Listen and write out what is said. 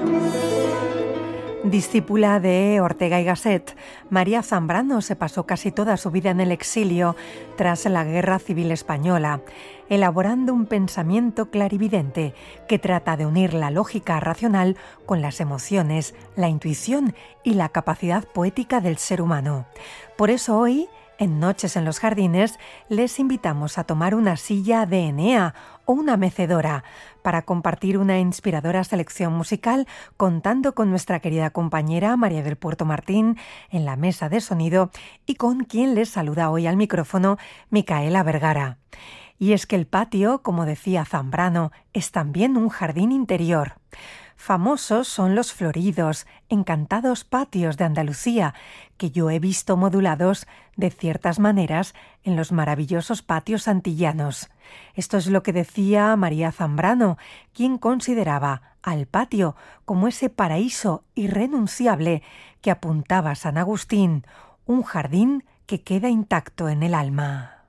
Discípula de Ortega y Gasset, María Zambrano se pasó casi toda su vida en el exilio tras la Guerra Civil Española, elaborando un pensamiento clarividente que trata de unir la lógica racional con las emociones, la intuición y la capacidad poética del ser humano. Por eso hoy, en Noches en los Jardines, les invitamos a tomar una silla de Enea o una mecedora para compartir una inspiradora selección musical, contando con nuestra querida compañera María del Puerto Martín en la mesa de sonido y con quien les saluda hoy al micrófono, Micaela Vergara. Y es que el patio, como decía Zambrano, es también un jardín interior. Famosos son los floridos, encantados patios de Andalucía, que yo he visto modulados de ciertas maneras en los maravillosos patios antillanos. Esto es lo que decía María Zambrano, quien consideraba al patio como ese paraíso irrenunciable que apuntaba San Agustín, un jardín que queda intacto en el alma.